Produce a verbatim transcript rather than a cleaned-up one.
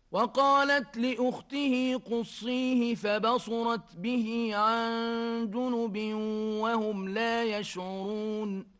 وقالت لأخته قصيه فبصرت به عن جنب وهم لا يشعرون